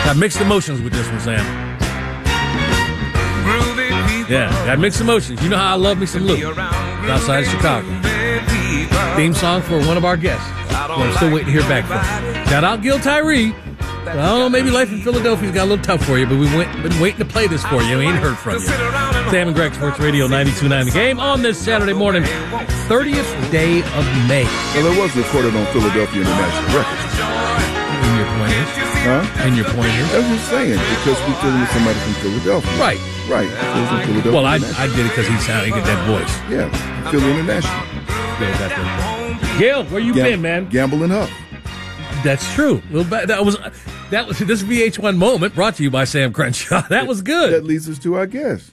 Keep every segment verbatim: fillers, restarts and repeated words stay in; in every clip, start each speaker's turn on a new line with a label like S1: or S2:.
S1: Got mixed emotions with this one, Sam. Yeah, got mixed emotions. You know how I love me some Luke. Outside of Chicago. Theme song for one of our guests. Well, I'm still waiting to hear back from him. Shout out Gil Tyree. I don't know, maybe life in Philadelphia's got a little tough for you, but we've went, been waiting to play this for you. We ain't heard from you. Sam and Greg, Sports Radio ninety-two point nine The Game on this Saturday morning, thirtieth day of May.
S2: Well, it was recorded on Philadelphia International Records.
S1: And your point is?
S2: Huh?
S1: And your point is?
S2: I was just saying, because we're dealing with somebody from Philadelphia.
S1: Right.
S2: Right. Philadelphia
S1: Well, I, I did it because he sounded, he got that voice.
S2: Yeah, Philly International.
S1: Gil, got that. Gil, where you
S2: Gam-
S1: been, man?
S2: Gamble and Huff.
S1: That's true. Well, that was that was this V H one moment brought to you by Sam Crenshaw. That was good.
S2: That leads us to our guest.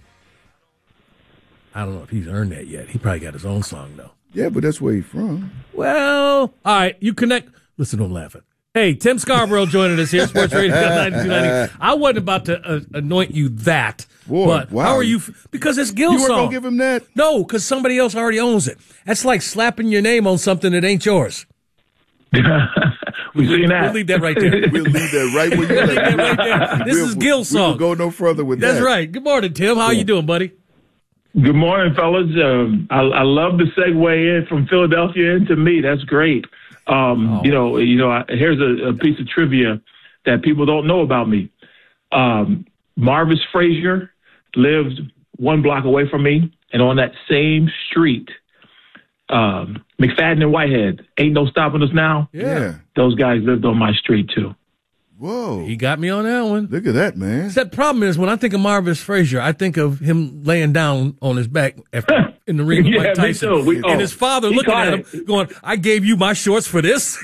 S1: I don't know if he's earned that yet. He probably got his own song, though.
S2: Yeah, but that's where he's from.
S1: Well, all right. You connect. Listen to him laughing. Hey, Tim Scarborough joining us here, Sports Radio ninety-two ninety. I wasn't about to uh, anoint you that.
S2: Boy,
S1: but
S2: wow.
S1: how are you? F- because it's Gil's
S2: You weren't
S1: song.
S2: going to give him that?
S1: No, because somebody else already owns it. That's like slapping your name on something that ain't yours.
S3: We've seen that.
S1: We'll leave that right there.
S2: We'll leave that right where you're
S1: Leave that right there. This
S2: we'll,
S1: is Gil's
S2: we
S1: song.
S2: We'll go no further with
S1: That's
S2: that.
S1: right. Good morning, Tim. How
S2: Yeah.
S1: you doing, buddy?
S3: Good morning, fellas. Um, I, I love the segue in from Philadelphia into me. That's great. Um,
S1: Oh.
S3: You know, you know. I, here's a, a piece of trivia that people don't know about me. Um, Marvis Frazier lived one block away from me, and on that same street, um, McFadden and Whitehead, ain't no stopping us now.
S2: Yeah.
S3: Those guys lived on my street too.
S2: Whoa.
S1: He got me on that one.
S2: Look at that, man.
S1: That problem is when I think of Marvis Frazier, I think of him laying down on his back after, in the ring with
S3: Yeah,
S1: Mike
S3: me
S1: Tyson,
S3: too. We-
S1: and
S3: oh,
S1: his father
S3: he
S1: looking
S3: caught
S1: at him,
S3: it.
S1: going, "I gave you my shorts for this."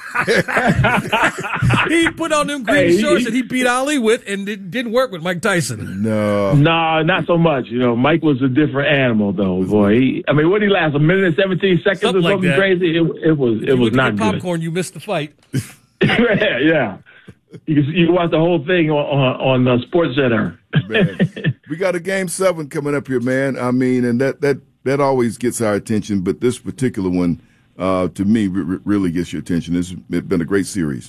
S1: He put on them green
S3: Hey, he-
S1: shorts that he beat Ali with, and it didn't work with Mike Tyson.
S2: No.
S3: No, not so much. You know, Mike was a different animal, though, boy. He, I mean, what did he last? A minute and seventeen seconds
S1: Something
S3: or
S1: like
S3: something
S1: that.
S3: crazy? It, it was. It
S1: You
S3: was
S1: look at
S3: not
S1: the
S3: good.
S1: popcorn. You missed the fight.
S3: yeah, yeah. You can, you can watch the whole thing on on, on uh, Sports Center.
S2: Man. We got a game seven coming up here, man. I mean, and that that that always gets our attention, but this particular one, uh, to me, r- really gets your attention. It's been a great series.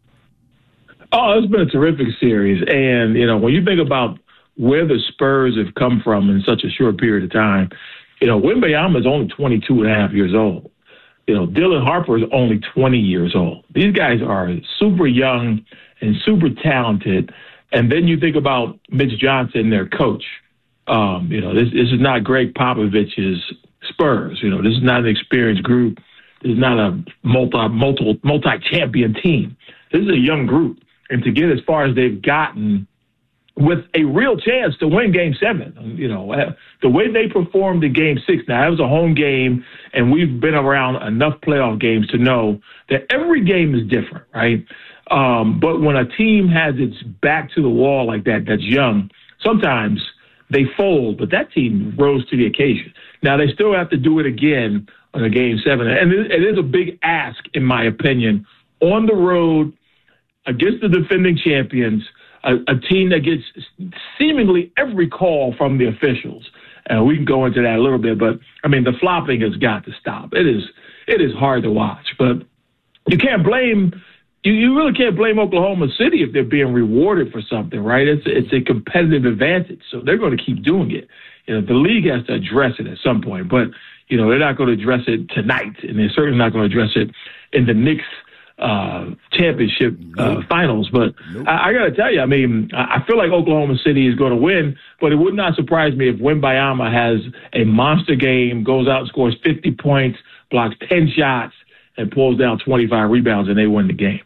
S3: Oh, it's been a terrific series, and you know, when you think about where the Spurs have come from in such a short period of time, you know, Wembanyama is only twenty-two and a half years old. You know, Dylan Harper is only twenty years old. These guys are super young and super talented. And then you think about Mitch Johnson, their coach. Um, you know, this, this is not Greg Popovich's Spurs. You know, this is not an experienced group. This is not a multi, multi, multi-champion team. This is a young group. And to get as far as they've gotten with a real chance to win Game Seven, you know, the way they performed in Game Six. Now, that was a home game, and we've been around enough playoff games to know that every game is different, right? Um, but when a team has its back to the wall like that, that's young, sometimes they fold, but that team rose to the occasion. Now, they still have to do it again on a Game Seven, and it is a big ask, in my opinion, on the road against the defending champions, a, a team that gets seemingly every call from the officials. And we can go into that a little bit, but I mean, the flopping has got to stop. It is, it is hard to watch, but you can't blame, you, you really can't blame Oklahoma City if they're being rewarded for something, right? It's, it's a competitive advantage, so they're going to keep doing it. You know, the league has to address it at some point, but you know, they're not going to address it tonight, and they're certainly not going to address it in the Knicks uh, championship uh,
S2: Nope.
S3: finals. But
S2: Nope.
S3: I, I got to tell you, I mean, I I feel like Oklahoma City is going to win, but it would not surprise me if Wembanyama has a monster game, goes out and scores fifty points, blocks ten shots, and pulls down twenty-five rebounds, and they win the game.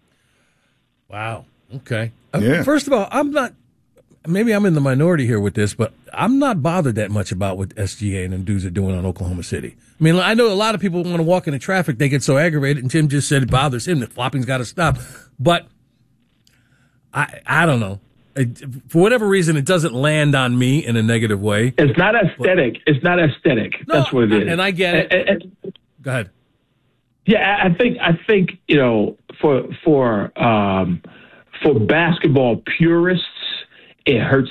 S1: Wow. Okay. Uh,
S2: Yeah.
S1: First of all, I'm not. Maybe I'm in the minority here with this, but I'm not bothered that much about what S G A and them dudes are doing on Oklahoma City. I mean, I know a lot of people want to walk into traffic, they get so aggravated, and Jim just said it bothers him that flopping's got to stop. But I, I don't know. It, for whatever reason, it doesn't land on me in a negative way.
S3: It's not aesthetic. It's not aesthetic.
S1: No,
S3: That's what it is.
S1: and I get it.
S3: And- and-
S1: Go ahead.
S3: Yeah, I think I think you know for for um, for basketball purists, it hurts